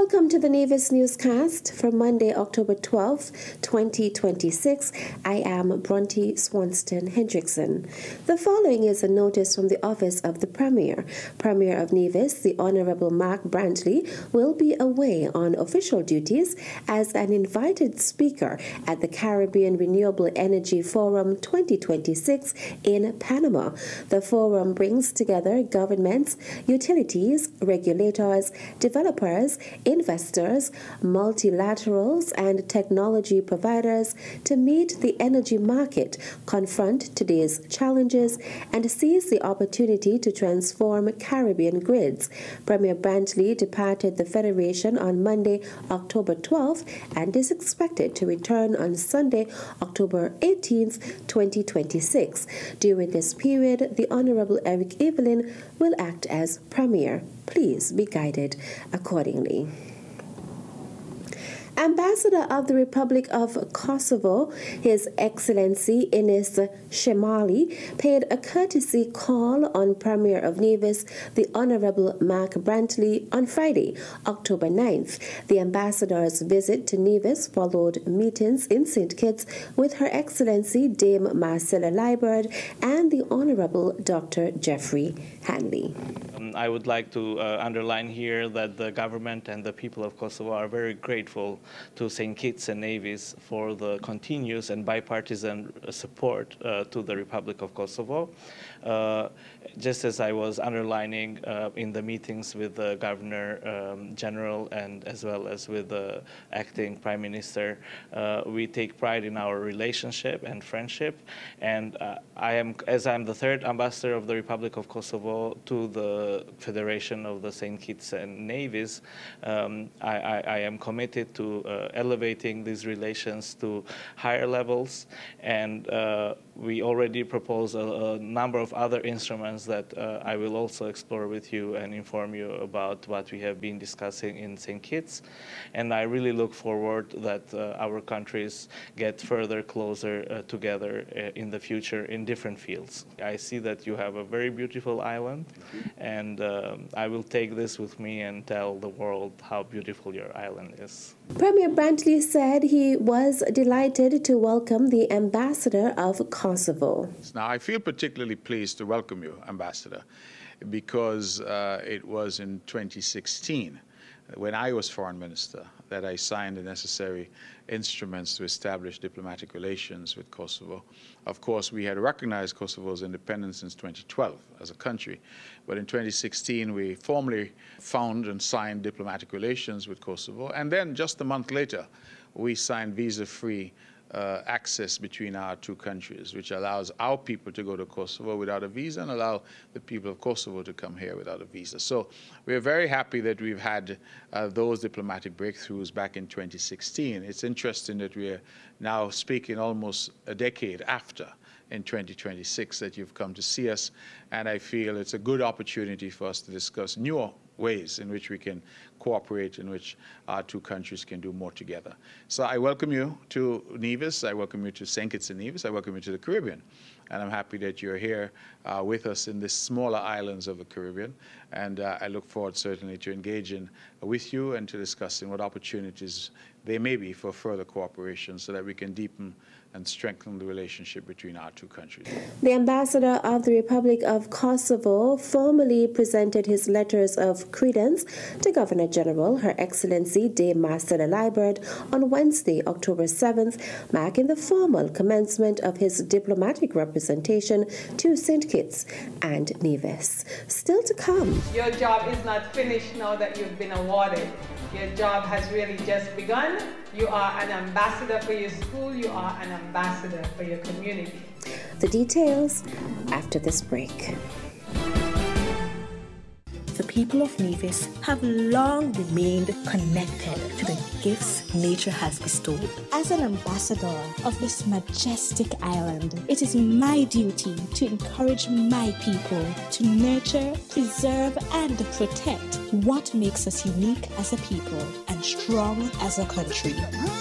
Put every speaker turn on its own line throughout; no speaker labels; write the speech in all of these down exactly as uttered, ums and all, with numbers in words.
Welcome to the Nevis Newscast for Monday, October twelfth, twenty twenty-six. I am Bronte Swanston Hendrickson. The following is a notice from the Office of the Premier. Premier of Nevis, the Honourable Mark Brantley, will be away on official duties as an invited speaker at the Caribbean Renewable Energy Forum twenty twenty-six in Panama. The forum brings together governments, utilities, regulators, developers, investors, multilaterals, and technology providers to meet the energy market, confront today's challenges, and seize the opportunity to transform Caribbean grids. Premier Brantley departed the Federation on Monday, October twelfth, and is expected to return on Sunday, October eighteenth, twenty twenty-six. During this period, the Honourable Eric Evelyn will act as Premier. Please be guided accordingly. Ambassador of the Republic of Kosovo, His Excellency Enis Shemali, paid a courtesy call on Premier of Nevis, the Honourable Mark Brantley, on Friday, October ninth. The ambassador's visit to Nevis followed meetings in Saint Kitts with Her Excellency Dame Marcella Liburd and the Honourable Doctor Jeffrey Hanley.
Um, I would like to uh, underline here that the government and the people of Kosovo are very grateful to Saint Kitts and Nevis for the continuous and bipartisan support uh, to the Republic of Kosovo. Uh, just as I was underlining uh, in the meetings with the Governor um, General and as well as with the acting Prime Minister, uh, we take pride in our relationship and friendship. And uh, I am, as I'm the third ambassador of the Republic of Kosovo to the Federation of the Saint Kitts and Nevis, um, I, I, I am committed to uh, elevating these relations to higher levels, and uh, we already propose a, a number of other instruments that uh, I will also explore with you and inform you about what we have been discussing in Saint Kitts. And I really look forward that uh, our countries get further closer uh, together uh, in the future in different fields. I see that you have a very beautiful island, and uh, I will take this with me and tell the world how beautiful your island is.
Premier Brantley said he was delighted to welcome the ambassador of Kosovo.
Now, I feel particularly pleased to welcome you, Ambassador, because uh, it was in twenty sixteen, when I was Foreign Minister, that I signed the necessary instruments to establish diplomatic relations with Kosovo. Of course, we had recognized Kosovo's independence since twenty twelve as a country, but in twenty sixteen we formally found and signed diplomatic relations with Kosovo, and then just a month later we signed visa-free Uh, access between our two countries, which allows our people to go to Kosovo without a visa and allow the people of Kosovo to come here without a visa. So we're very happy that we've had uh, those diplomatic breakthroughs back in twenty sixteen. It's interesting that we're now speaking almost a decade after, in twenty twenty-six, that you've come to see us, and I feel it's a good opportunity for us to discuss new ways in which we can cooperate, in which our two countries can do more together. So I welcome you to Nevis, I welcome you to Saint Kitts and Nevis, I welcome you to the Caribbean, and I'm happy that you're here uh, with us in the smaller islands of the Caribbean, and uh, I look forward certainly to engaging uh, with you and to discussing what opportunities there may be for further cooperation so that we can deepen and strengthen the relationship between our two countries.
The ambassador of the Republic of Kosovo formally presented his letters of credence to Governor General, Her Excellency Dame Marcella Liburd, on Wednesday, October seventh, marking the formal commencement of his diplomatic representation to Saint Kitts and Nevis. Still to come.
Your job is not finished now that you've been awarded. Your job has really just begun. You are an ambassador for your school. You are an ambassador for your community.
The details after this break.
The people of Nevis have long remained connected to the gifts nature has bestowed.
As an ambassador of this majestic island, it is my duty to encourage my people to nurture, preserve, and protect what makes us unique as a people and strong as a country.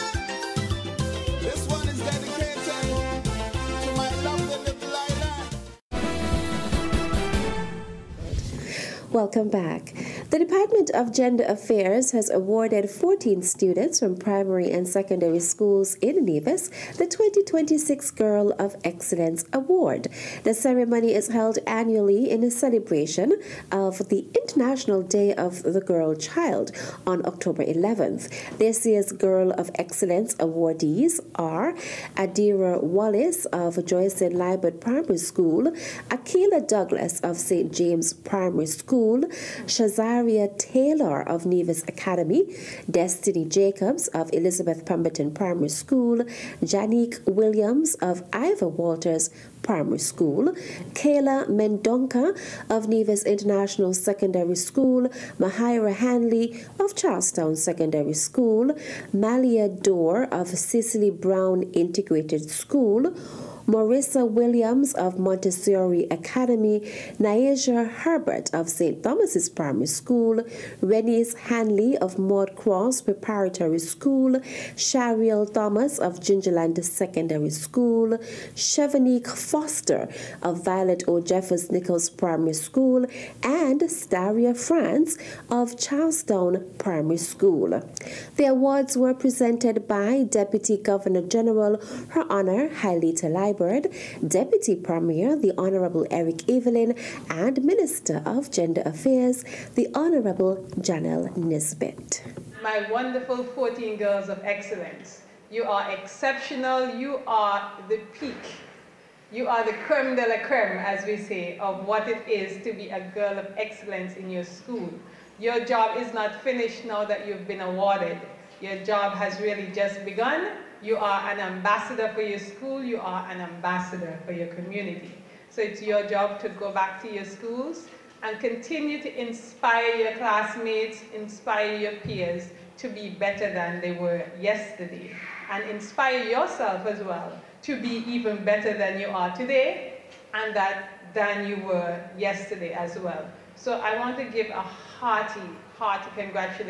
This one is dedicated to my lovely little island.
Welcome back. The Department of Gender Affairs has awarded fourteen students from primary and secondary schools in Nevis the twenty twenty-six Girl of Excellence Award. The ceremony is held annually in a celebration of the International Day of the Girl Child on October eleventh. This year's Girl of Excellence awardees are Adira Wallace of Joycelyn Liebert Primary School, Akila Douglas of Saint James Primary School, Shazaria Taylor of Nevis Academy, Destiny Jacobs of Elizabeth Pemberton Primary School, Janique Williams of Ivor Walters Primary School, Kayla Mendonca of Nevis International Secondary School, Mahira Hanley of Charlestown Secondary School, Malia Dorr of Cicely Brown Integrated School, Marissa Williams of Montessori Academy, Naisha Herbert of Saint Thomas's Primary School, Renise Hanley of Maud Cross Preparatory School, Shariel Thomas of Gingerland Secondary School, Chevanique Foster of Violet O. Jeffers Nichols Primary School, and Staria France of Charlestown Primary School. The awards were presented by Deputy Governor General Her Honor Hailita Liebert, Deputy Premier the Honorable Eric Evelyn, and Minister of Gender Affairs the Honorable Janelle Nisbet.
My wonderful fourteen Girls of Excellence, you are exceptional, you are the peak. You are the creme de la creme, as we say, of what it is to be a girl of excellence in your school. Your job is not finished now that you've been awarded. Your job has really just begun. You are an ambassador for your school. You are an ambassador for your community. So it's your job to go back to your schools and continue to inspire your classmates, inspire your peers to be better than they were yesterday, and inspire yourself as well to be even better than you are today and that than you were yesterday as well. So I want to give a hearty, hearty congratulations